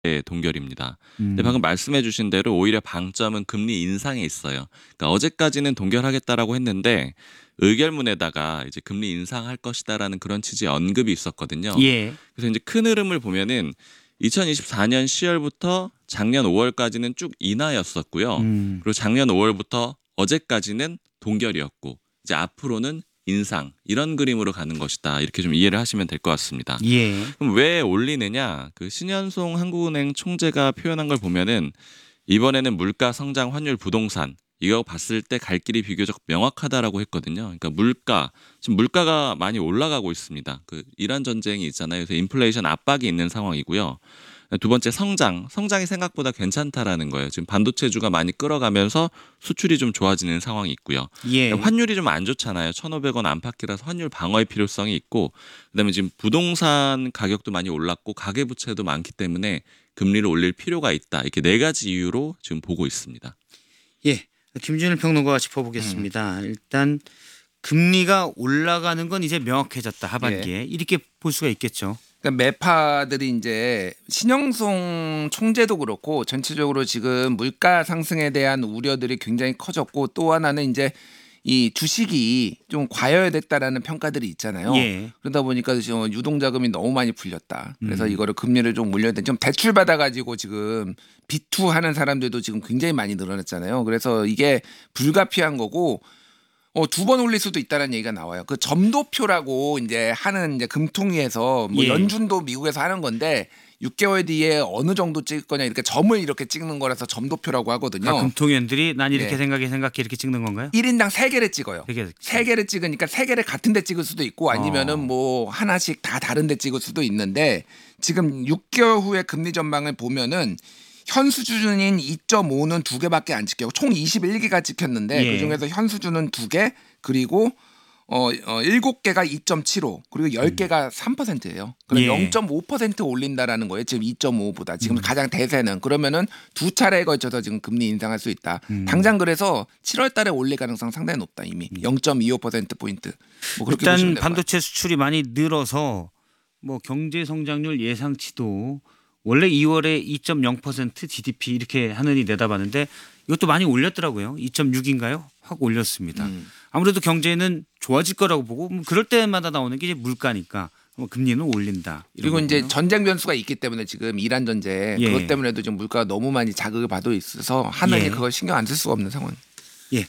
동결입니다. 근데 방금 말씀해 주신 대로 오히려 방점은 금리 인상에 있어요. 그러니까 어제까지는 동결하겠다라고 했는데 의결문에다가 이제 금리 인상할 것이다라는 그런 취지의 언급이 있었거든요. 예. 그래서 이제 큰 흐름을 보면은 2024년 10월부터 작년 5월까지는 쭉 인하였었고요. 그리고 작년 5월부터 어제까지는 동결이었고 이제 앞으로는 인상 이런 그림으로 가는 것이다. 이렇게 좀 이해를 하시면 될 것 같습니다. 예. 그럼 왜 올리느냐? 그 신현송 한국은행 총재가 표현한 걸 보면은 이번에는 물가, 성장, 환율, 부동산 이거 봤을 때 갈 길이 비교적 명확하다라고 했거든요. 그러니까 지금 물가가 많이 올라가고 있습니다. 그 이란 전쟁이 있잖아요. 그래서 인플레이션 압박이 있는 상황이고요. 두 번째 성장이 생각보다 괜찮다라는 거예요. 지금 반도체주가 많이 끌어가면서 수출이 좀 좋아지는 상황이 있고요. 예. 환율이 좀 안 좋잖아요. 1,500원 안팎이라서 환율 방어의 필요성이 있고 그다음에 지금 부동산 가격도 많이 올랐고 가계부채도 많기 때문에 금리를 올릴 필요가 있다. 이렇게 네 가지 이유로 지금 보고 있습니다. 예. 김준일 평론가가 짚어보겠습니다. 일단 금리가 올라가는 건 이제 명확해졌다 하반기에 이렇게 볼 수가 있겠죠. 그러니까 매파들이 이제 신영송 총재도 그렇고 전체적으로 지금 물가 상승에 대한 우려들이 굉장히 커졌고 또 하나는 이제 이 주식이 좀 과열됐다라는 평가들이 있잖아요. 예. 그러다 보니까 지금 유동자금이 너무 많이 풀렸다. 그래서 이거를 금리를 좀 물려야 돼. 좀 대출 받아가지고 지금 B2 하는 사람들도 지금 굉장히 많이 늘어났잖아요. 그래서 이게 불가피한 거고. 두 번 올릴 수도 있다는 얘기가 나와요. 그 점도표라고 이제 하는 이제 금통위에서 뭐 예. 연준도 미국에서 하는 건데 6개월 뒤에 어느 정도 찍을 거냐 이렇게 점을 이렇게 찍는 거라서 점도표라고 하거든요. 금통위원들이 난 이렇게 예. 생각해 이렇게 찍는 건가요? 1인당 3개를 찍어요. 되게 3개를 찍으니까 3개를 같은 데 찍을 수도 있고 아니면은 뭐 하나씩 다 다른 데 찍을 수도 있는데 지금 6개월 후에 금리 전망을 보면은 현 수준인 2.5는 2개밖에 안 찍혀요. 총 21개가 찍혔는데 예. 그중에서 현 수준은 2개 그리고 7개가 2.75 그리고 10개가 3%예요. 그럼 예. 0.5% 올린다라는 거예요. 지금 2.5보다. 지금 가장 대세는 그러면은 두 차례에 걸쳐서 지금 금리 인상할 수 있다. 당장 그래서 7월 달에 올릴 가능성 상당히 높다 이미. 0.25% 포인트. 뭐 그렇게 보시면 일단 될 것 같아요. 반도체 수출이 많이 늘어서 뭐 경제 성장률 예상치도 원래 2월에 2.0% GDP 이렇게 하느니 내다봤는데 이것도 많이 올렸더라고요. 2.6인가요? 확 올렸습니다. 아무래도 경제는 좋아질 거라고 보고 그럴 때마다 나오는 게 이제 물가니까 금리는 올린다. 그리고 이제 전쟁 변수가 있기 때문에 지금 이란 전쟁 예. 그것 때문에도 지금 물가가 너무 많이 자극을 받고 있어서 하느니 예. 그걸 신경 안 쓸 수가 없는 상황. 예.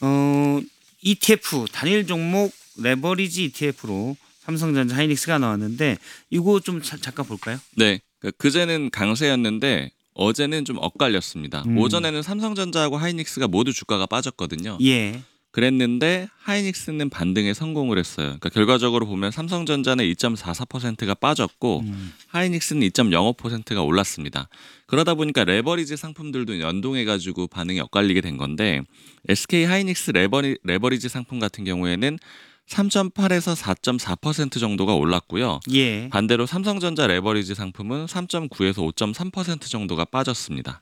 ETF 단일 종목 레버리지 ETF로 삼성전자 하이닉스가 나왔는데 이거 좀 잠깐 볼까요? 네. 그제는 강세였는데 어제는 좀 엇갈렸습니다. 오전에는 삼성전자하고 하이닉스가 모두 주가가 빠졌거든요. 예. 그랬는데 하이닉스는 반등에 성공을 했어요. 그러니까 결과적으로 보면 삼성전자는 2.44%가 빠졌고 하이닉스는 2.05%가 올랐습니다. 그러다 보니까 레버리지 상품들도 연동해가지고 반응이 엇갈리게 된 건데 SK 하이닉스 레버리지 상품 같은 경우에는 3.8에서 4.4% 정도가 올랐고요. 예. 반대로 삼성전자 레버리지 상품은 3.9에서 5.3% 정도가 빠졌습니다.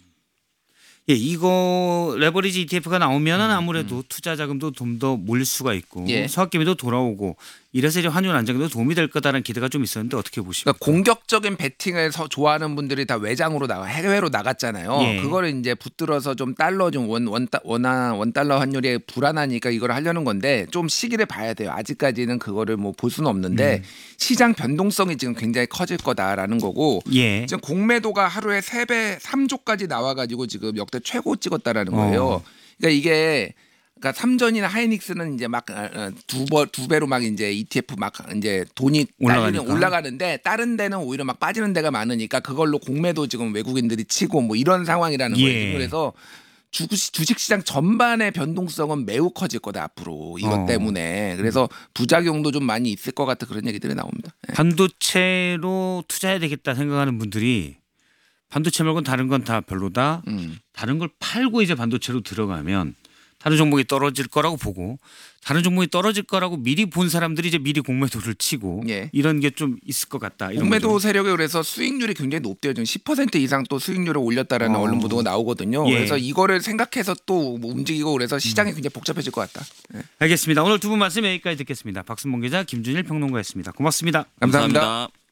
예, 이거 레버리지 ETF가 나오면은 아무래도 투자 자금도 좀 더 몰릴 수가 있고 예. 수학기미도 돌아오고 이래서 이제 환율 안정에도 도움이 될 거다라는 기대가 좀 있었는데 어떻게 보십니까? 그러니까 공격적인 배팅을 좋아하는 분들이 다 외장으로 해외로 나갔잖아요. 예. 그거를 이제 붙들어서 좀 달러 좀 원 달러 환율이 불안하니까 이걸 하려는 건데 좀 시기를 봐야 돼요. 아직까지는 그거를 뭐 볼 수는 없는데 시장 변동성이 지금 굉장히 커질 거다라는 거고 예. 지금 공매도가 하루에 3배 3조까지 나와가지고 지금 역대 최고 찍었다라는 거예요. 그러니까 이게 그러니까 삼전이나 하이닉스는 이제 막 두 배로 막 이제 ETF 막 이제 돈이 올라가는데 다른 데는 오히려 막 빠지는 데가 많으니까 그걸로 공매도 지금 외국인들이 치고 뭐 이런 상황이라는 거예요. 예. 그래서 주식시장 전반의 변동성은 매우 커질 거다 앞으로 이것 때문에 그래서 부작용도 좀 많이 있을 것 같아 그런 얘기들이 나옵니다. 예. 반도체로 투자해야 되겠다 생각하는 분들이 반도체 말고는 다른 건 다 별로다. 다른 걸 팔고 이제 반도체로 들어가면 다른 종목이 떨어질 거라고 보고 다른 종목이 떨어질 거라고 미리 본 사람들이 이제 미리 공매도를 치고 예. 이런 게 좀 있을 것 같다. 이런 공매도 거죠. 세력이 그래서 수익률이 굉장히 높대요. 지금 10% 이상 또 수익률을 올렸다라는 언론 보도가 나오거든요. 예. 그래서 이거를 생각해서 또 움직이고 그래서 시장이 굉장히 복잡해질 것 같다. 예. 알겠습니다. 오늘 두 분 말씀 여기까지 듣겠습니다. 박순봉 기자, 김준일 평론가였습니다. 고맙습니다. 감사합니다. 감사합니다.